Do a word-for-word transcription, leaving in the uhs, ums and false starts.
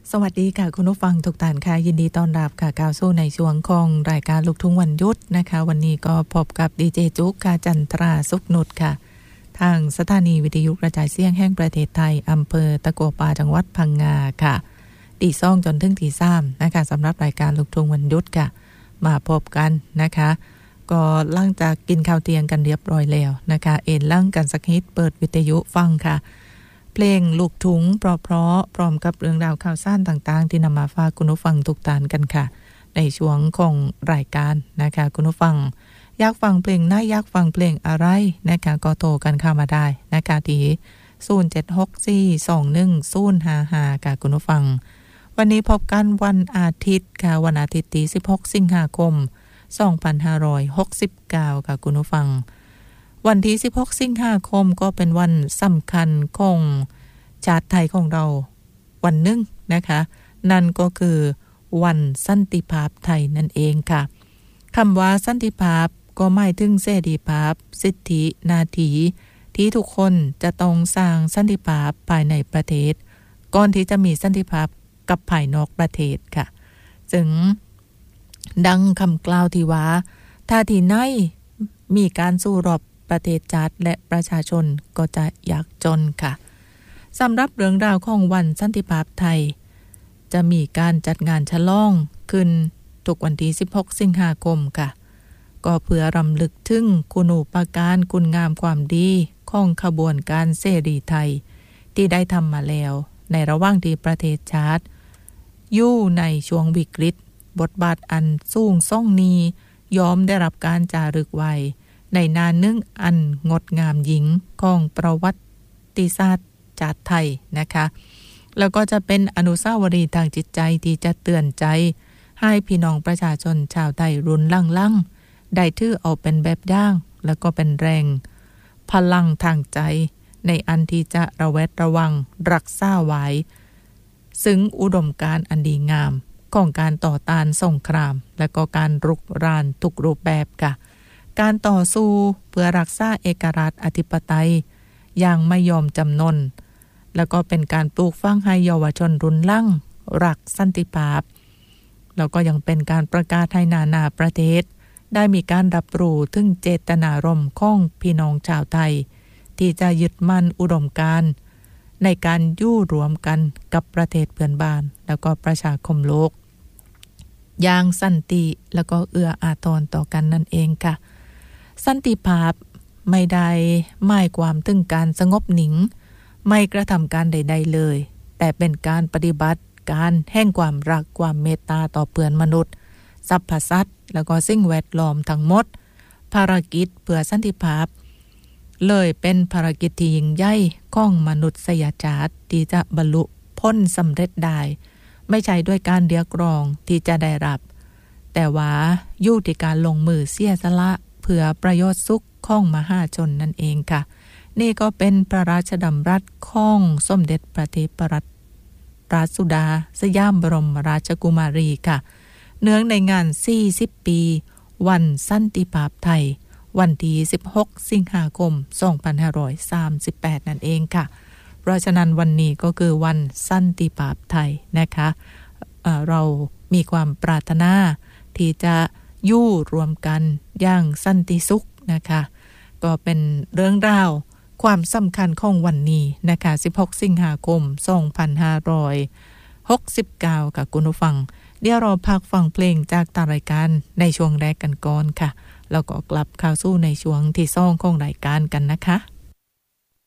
สวัสดีค่ะคุณผู้ฟังทุกท่านค่ะยินดีต้อนรับค่ะก้าวสู่ในช่วงของรายการลูกทุ่งวันหยุดนะคะวันนี้ก็พบกับดีเจจุ๊กค่ะจันทราสุขนุชค่ะทางสถานีวิทยุกระจายเสียงแห่งประเทศไทยอำเภอตะกัวป่าจังหวัดพังงาค่ะตีสองจนถึงตีสามนะคะสำหรับรายการลูกทุ่งวันหยุดค่ะมาพบกันนะคะก็หลังจากกินข้าวเที่ยงกันเรียบร้อยแล้วนะคะเอ็นลั่งกันสักนิดเปิดวิทยุฟังค่ะเพลงลูกทุ่งเพราะเพราะพร้อมกับเรื่องราวข่าวสารต่างๆที่นำมาฝากคุณผู้ฟังทุกท่านกันค่ะในช่วงของรายการนะคะคุณผู้ฟังอยากฟังเพลงไหนอยากฟังเพลงอะไรนะคะก็โทรกันเข้ามาได้นะคะที่ศูนย์ เจ็ด หก สี่ สอง หนึ่ง ศูนย์ ห้า ห้าค่ะคุณผู้ฟังวันนี้พบกันวันอาทิตย์ค่ะวันอาทิตย์ที่สิบหกสิงหาคมสองพันห้าร้อยหกสิบเก้าค่ะคุณผู้ฟังวันที่สิบหกสิงหาคมก็เป็นวันสำคัญของชาติไทยของเราวันหนึ่งนะคะนั่นก็คือวันสันติภาพไทยนั่นเองค่ะคำว่าสันติภาพก็หมายถึงเสรีภาพสิทธิหน้าที่ที่ทุกคนจะต้องสร้างสันติภาพภายในประเทศก่อนที่จะมีสันติภาพกับภายนอกประเทศค่ะจึงดังคำกล่าวที่ว่าถ้าที่ไหนมีการสู้รบประเทศชาติและประชาชนก็จะยากจนค่ะสำหรับเรื่องราวของวันสันติภาพไทยจะมีการจัดงานฉลองขึ้นทุกวันที่สิบหกสิงหาคมค่ะก็เพื่อรำลึกถึงคุณูปการคุณงามความดีของขบวนการเสรีไทยที่ได้ทำมาแล้วในระหว่างที่ประเทศชาติอยู่ในช่วงวิกฤตบทบาทอันสูงส่งนี้ยอมได้รับการจารึกไว้ในหน้าหนึ่งอันงดงามยิ่งของประวัติศาสตร์ชาติไทยนะคะแล้วก็จะเป็นอนุสาวรีย์ทางจิตใจที่จะเตือนใจให้พี่น้องประชาชนชาวไทยรุ่นหลังๆได้ถือเอาเป็นแบบอย่างแล้วก็เป็นแรงพลังทางใจในอันที่จะระแวดระวังรักษาไว้ซึ่งอุดมการณ์อันดีงามของการต่อต้านสงครามและก็การรุกรานทุกรูปแบบค่ะการต่อสู้เพื่อรักษาเอกราชอธิปไตยอย่างไม่ยอมจำนนแล้วก็เป็นการปลูกฝังให้เยาวชนรุ่นหลังรักสันติภาพแล้วก็ยังเป็นการประกาศให้นานาประเทศได้มีการรับรู้ถึงเจตนารมณ์ของพี่น้องชาวไทยที่จะยึดมั่นอุดมการณ์ในการอยู่รวมกันกับประเทศเพื่อนบ้านแล้วก็ประชาคมโลกอย่างสันติแล้วก็เอื้ออาทรต่อกันนั่นเองค่ะสันติภาพไม่ได้หมายความถึงการสงบหนิงไม่กระทำการใดๆเลยแต่เป็นการปฏิบัติการแห่งความรักความเมตตาต่อเพื่อนมนุษย์สรรพสัตว์แล้วก็สิ่งแวดล้อมทั้งหมดภารกิจเพื่อสันติภาพเลยเป็นภารกิจที่ยิ่งใหญ่ของมนุษยชาติที่จะบรรลุพ้นสำเร็จได้ไม่ใช่ด้วยการเรียกร้องที่จะได้รับแต่ว่าอยู่ที่การลงมือเสียสละเพื่อประโยชน์สุขของมหาชนนั่นเองค่ะนี่ก็เป็นพระราชดำรัสของสมเด็จพระเทพรัตนราชสุดาสยามบรมราชกุมารีค่ะเนื่องในงานสี่สิบปีวันสันติภาพไทยวันที่สิบหกสิงหาคมสองพันห้าร้อยสามสิบแปดนั่นเองค่ะเพราะฉะนั้นวันนี้ก็คือวันสันติภาพไทยนะคะเอ่อเรามีความปรารถนาที่จะอยู่รวมกันอย่างสันติสุขนะคะก็เป็นเรื่องราวความสำคัญของวันนี้นะคะสิบหกสิงหาคมสองพันห้าร้อยหกสิบเก้าค่ะคุณผู้ฟังเดี๋ยวเราพักฟังเพลงจากตารายการในช่วงแรกกันก่อนค่ะแล้วก็กลับเข้าสู่ในช่วงที่สองของรายการกันนะคะ